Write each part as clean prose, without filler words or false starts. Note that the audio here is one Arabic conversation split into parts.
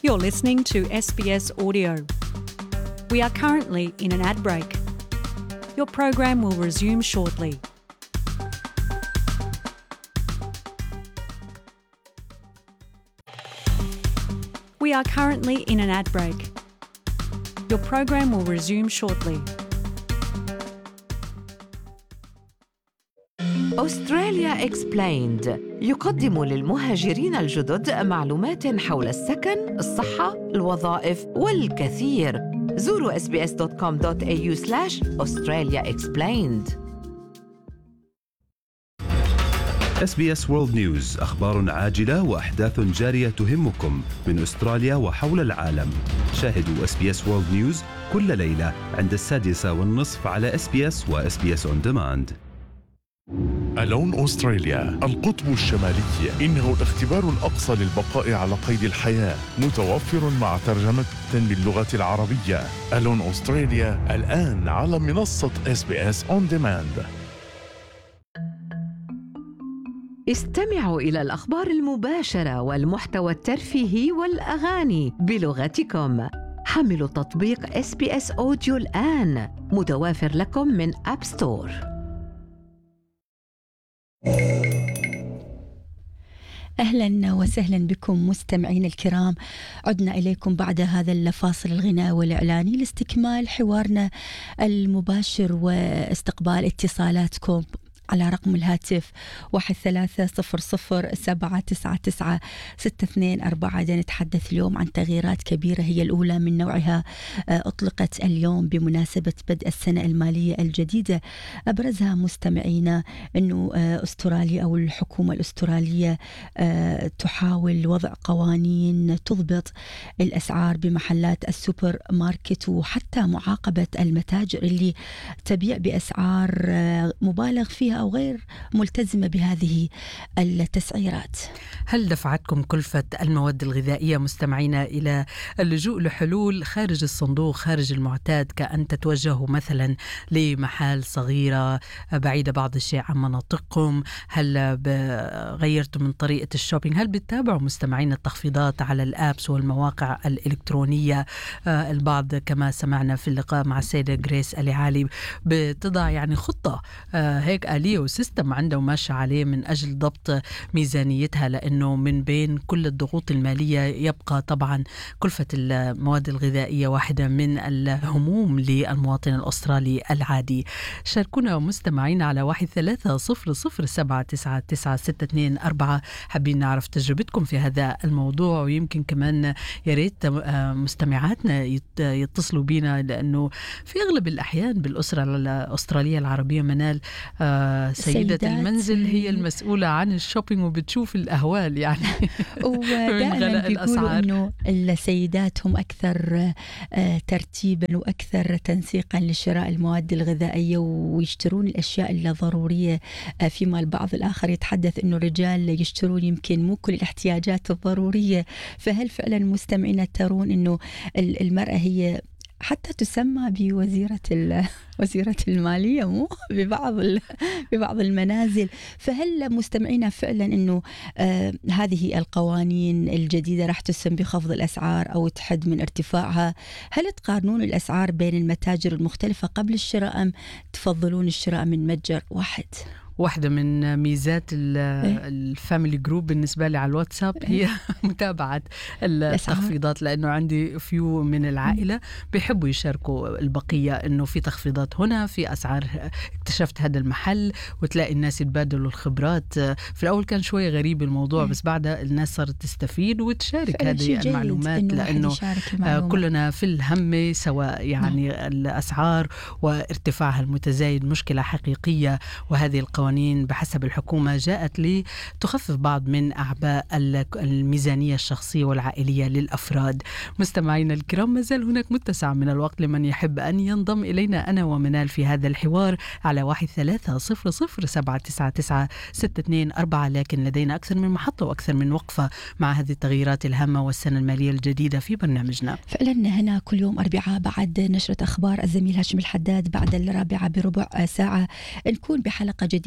You're listening to SBS Audio. We are currently in an ad break. Your program will resume shortly. We are currently in an ad break. Your program will resume shortly. أستراليا إكسبلايند يقدم للمهاجرين الجدد معلومات حول السكن، الصحة، الوظائف والكثير. زوروا sbs.com.au/Australia Explained. SBS World News، أخبار عاجلة وأحداث جارية تهمكم من أستراليا وحول العالم. شاهدوا SBS World News كل ليلة عند 6:30 على SBS و SBS On Demand. ألون أستراليا، القطب الشمالي، إنه الاختبار الأقصى للبقاء على قيد الحياة، متوفر مع ترجمة باللغة العربية. ألون أستراليا الآن على منصة SBS On Demand. استمعوا إلى الأخبار المباشرة والمحتوى الترفيهي والأغاني بلغتكم. حملوا تطبيق SBS Audio الآن، متوافر لكم من أب ستور. أهلا وسهلا بكم مستمعين الكرام. عدنا إليكم بعد هذا الفاصل الغناء والإعلاني لاستكمال حوارنا المباشر واستقبال اتصالاتكم على رقم الهاتف 1300-799-624. نتحدث اليوم عن تغييرات كبيرة هي الأولى من نوعها أطلقت اليوم بمناسبة بدء السنة المالية الجديدة. أبرزها مستمعينا أنه أستراليا أو الحكومة الأسترالية تحاول وضع قوانين تضبط الأسعار بمحلات السوبر ماركت، وحتى معاقبة المتاجر اللي تبيع بأسعار مبالغ فيها أو غير ملتزمة بهذه التسعيرات. هل دفعتكم كلفة المواد الغذائية مستمعين إلى اللجوء لحلول خارج الصندوق، خارج المعتاد، كأن تتوجهوا مثلا لمحال صغيرة بعيدة بعض الشيء عن مناطقكم؟ هل غيرتم من طريقة الشوبينج؟ هل بتتابعوا مستمعين التخفيضات على الآبس والمواقع الإلكترونية؟ البعض كما سمعنا في اللقاء مع السيدة غريس اليعالي بتضع يعني خطة هيك آلية وسيستم عنده وماشي عليه من أجل ضبط ميزانيتها، لأنه من بين كل الضغوط المالية يبقى طبعا كلفة المواد الغذائية واحدة من الهموم للمواطن الأسترالي العادي. شاركونا مستمعين على 1300-799-624. حابين نعرف تجربتكم في هذا الموضوع، ويمكن كمان ياريت مستمعاتنا يتصلوا بنا، لأنه في أغلب الأحيان بالأسرة الأسترالية العربية منال سيدة المنزل هي المسؤولة عن الشوبينج وبتشوف الأهوال يعني ودائما بيقولوا أنه السيدات هم أكثر ترتيبا وأكثر تنسيقا لشراء المواد الغذائية ويشترون الأشياء الضرورية، فيما البعض الآخر يتحدث أنه الرجال يشترون يمكن مو كل الاحتياجات الضرورية. فهل فعلا مستمعين ترون أنه المرأة هي حتى تسمى بوزيرة المالية مو ببعض المنازل؟ فهل مستمعينا فعلا أنه هذه القوانين الجديدة راح تسهم بخفض الأسعار أو تحد من ارتفاعها؟ هل تقارنون الأسعار بين المتاجر المختلفة قبل الشراء أم تفضلون الشراء من متجر واحد؟ واحدة من ميزات الفاميلي جروب بالنسبة لي على الواتساب هي متابعة التخفيضات، لأنه عندي فيو من العائلة بيحبوا يشاركوا البقية إنه في تخفيضات هنا، في أسعار اكتشفت هذا المحل، وتلاقي الناس يتبادلوا الخبرات. في الأول كان شوية غريب الموضوع، بس بعدها الناس صارت تستفيد وتشارك هذه المعلومات، لأنه كلنا في الهم سواء يعني الأسعار وارتفاعها المتزايد مشكلة حقيقية. وهذه القوانين بحسب الحكومة جاءت لتخفف بعض من أعباء الميزانية الشخصية والعائلية للأفراد. مستمعينا الكرام، ما زال هناك متسع من الوقت لمن يحب أن ينضم إلينا أنا ومنال في هذا الحوار على 1300-799-624. لكن لدينا أكثر من محطة وأكثر من وقفة مع هذه التغييرات الهامة والسنة المالية الجديدة في برنامجنا. فعلا هنا كل يوم أربعاء بعد نشرة أخبار الزميل هاشم الحداد بعد 4:15 نكون بحلقة جديدة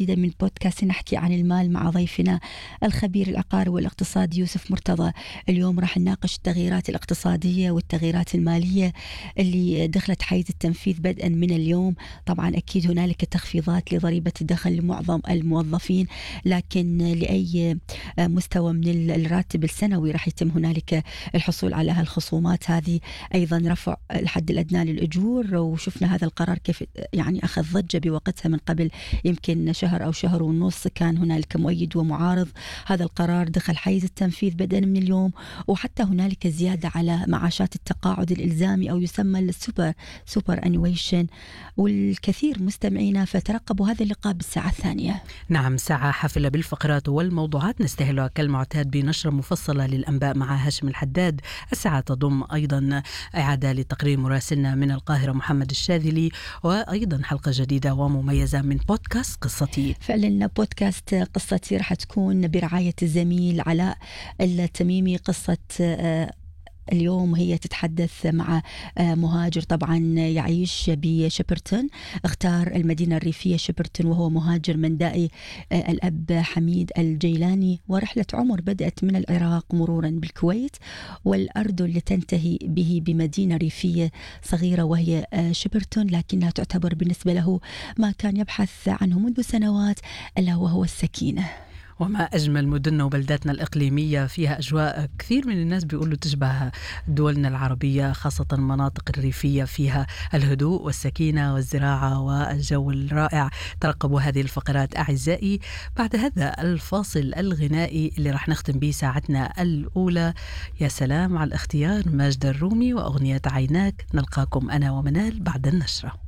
جديدة من بودكاست نحكي عن المال مع ضيفنا الخبير العقاري والاقتصادي يوسف مرتضى. اليوم راح نناقش التغييرات الاقتصادية والتغييرات المالية اللي دخلت حيز التنفيذ بدءا من اليوم. طبعا أكيد هنالك تخفيضات لضريبة الدخل لمعظم الموظفين، لكن لأي مستوى من الراتب السنوي راح يتم هنالك الحصول على هالخصومات هذه. أيضا رفع الحد الأدنى للأجور، وشفنا هذا القرار كيف يعني أخذ ضجة بوقتها من قبل يمكن شهر أو شهر ونص، كان هنالك مؤيد ومعارض. هذا القرار دخل حيز التنفيذ بدءا من اليوم، وحتى هنالك زيادة على معاشات التقاعد الإلزامي أو يسمى السوبر أنيويشن. والكثير مستمعينا فترقبوا هذا اللقاء بالساعة 2. نعم، ساعة حافلة بالفقرات والموضوعات نستهلها كالمعتاد بنشرة مفصلة للأنباء مع هاشم الحداد. الساعة تضم أيضا إعادة لتقرير مراسلنا من القاهرة محمد الشاذلي، وأيضا حلقة جديدة ومميزة من بودكاست قصتي. فعلا بودكاست قصتي راح تكون برعاية الزميل علاء التميمي. قصة اليوم هي تتحدث مع مهاجر طبعا يعيش بشبرتون، اختار المدينة الريفية شبرتون وهو مهاجر من دائي الأب حميد الجيلاني، ورحلة عمر بدأت من العراق مرورا بالكويت والأردن لتنتهي به بمدينة ريفية صغيرة وهي شبرتون، لكنها تعتبر بالنسبة له ما كان يبحث عنه منذ سنوات ألا وهو السكينة. وما أجمل مدننا وبلداتنا الإقليمية، فيها أجواء كثير من الناس بيقولوا تشبه دولنا العربية، خاصة المناطق الريفية فيها الهدوء والسكينة والزراعة والجو الرائع. ترقبوا هذه الفقرات أعزائي. بعد هذا الفاصل الغنائي اللي راح نختم به ساعتنا الأولى، يا سلام على الاختيار، ماجد الرومي وأغنية عيناك. نلقاكم أنا ومنال بعد النشرة.